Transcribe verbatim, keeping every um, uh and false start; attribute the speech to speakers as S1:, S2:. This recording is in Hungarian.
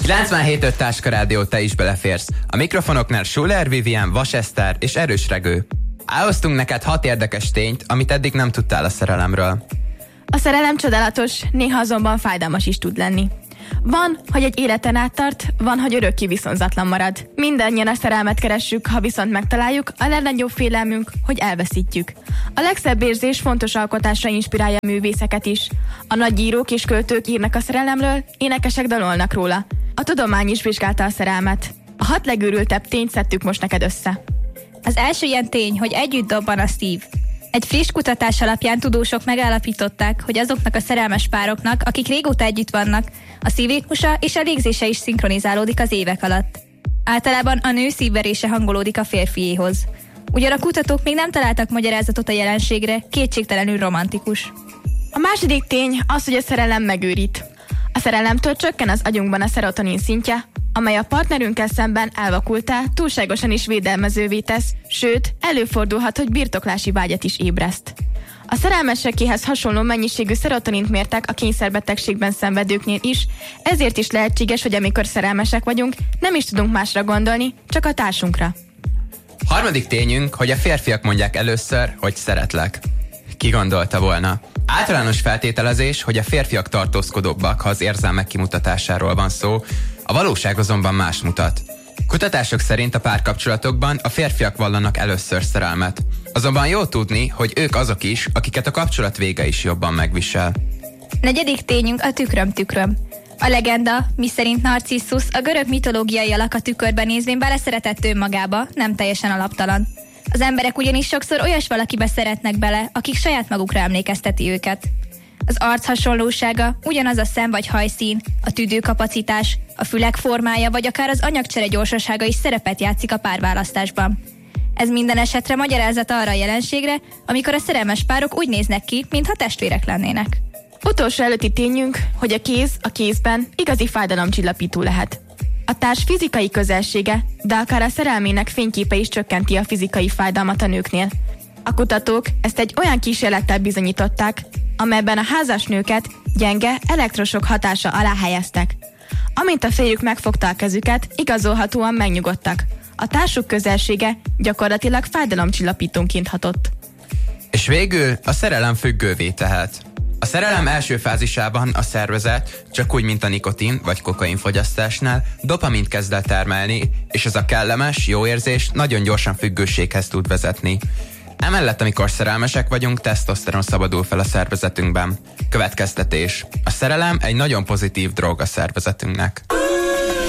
S1: kilencvenhét öt Táska Rádió, te is beleférsz. A mikrofonoknál Schuller, Vivien, Vas Eszter és Erős Regő. Elhoztunk neked hat érdekes tényt, amit eddig nem tudtál a szerelemről.
S2: A szerelem csodálatos, néha azonban fájdalmas is tud lenni. Van, hogy egy életen át tart, van, hogy örökké viszonzatlan marad. Mindannyian a szerelmet keressük, ha viszont megtaláljuk, a legnagyobb félelmünk, hogy elveszítjük. A legszebb érzés fontos alkotásra inspirálja a művészeket is. A nagy írók és költők írnak a szerelemről, énekesek dalolnak róla. A tudomány is vizsgálta a szerelmet. A hat legőrültebb tényt szedtük most neked össze.
S3: Az első ilyen tény, hogy együtt dobban a szív. Egy friss kutatás alapján tudósok megállapították, hogy azoknak a szerelmes pároknak, akik régóta együtt vannak, a szívritmusa és a légzése is szinkronizálódik az évek alatt. Általában a nő szívverése hangolódik a férfiéhoz. Ugyan a kutatók még nem találtak magyarázatot a jelenségre, kétségtelenül romantikus.
S2: A második tény az, hogy a szerelem megőrít. A szerelemtől csökken az agyunkban a szerotonin szintje, amely a partnerünkkel szemben elvakultá, túlságosan is védelmezővé tesz, sőt, előfordulhat, hogy birtoklási vágyat is ébreszt. A szerelmesekéhez hasonló mennyiségű szerotonint mértek a kényszerbetegségben szenvedőknél is, ezért is lehetséges, hogy amikor szerelmesek vagyunk, nem is tudunk másra gondolni, csak a társunkra.
S1: Harmadik tényünk, hogy a férfiak mondják először, hogy szeretlek. Ki gondolta volna? Általános feltételezés, hogy a férfiak tartózkodóbbak, ha az érzelmek kimutatásáról van szó, a valóság azonban más mutat. Kutatások szerint a párkapcsolatokban a férfiak vallanak először szerelmet. Azonban jó tudni, hogy ők azok is, akiket a kapcsolat vége is jobban megvisel.
S3: Negyedik tényünk a tükröm tükröm. A legenda, miszerint Narcissus a görög mitológiai alak a tükörben nézvén beleszeretett önmagába, nem teljesen alaptalan. Az emberek ugyanis sokszor olyas valakibe szeretnek bele, akik saját magukra emlékezteti őket. Az arc hasonlósága, ugyanaz a szem vagy hajszín, a tüdőkapacitás, a fülek formája vagy akár az anyagcsere gyorsasága is szerepet játszik a párválasztásban. Ez minden esetre magyarázat arra a jelenségre, amikor a szerelmes párok úgy néznek ki, mintha testvérek lennének.
S2: Utolsó előtti tényünk, hogy a kéz a kézben igazi fájdalomcsillapító lehet. A társ fizikai közelsége, de akár a szerelmének fényképe is csökkenti a fizikai fájdalmat a nőknél. A kutatók ezt egy olyan kísérlettel bizonyították, amelyben a házas nőket gyenge elektrosok hatása alá helyeztek. Amint a férjük megfogta a kezüket, igazolhatóan megnyugodtak. A társuk közelsége gyakorlatilag fájdalomcsillapítónként hatott.
S1: És végül a szerelem függővé tehet. A szerelem első fázisában a szervezet, csak úgy, mint a nikotin vagy kokain fogyasztásnál, dopamint kezd el termelni, és ez a kellemes, jó érzés nagyon gyorsan függőséghez tud vezetni. Emellett, amikor szerelmesek vagyunk, tesztoszteron szabadul fel a szervezetünkben. Következtetés. A szerelem egy nagyon pozitív drog a szervezetünknek.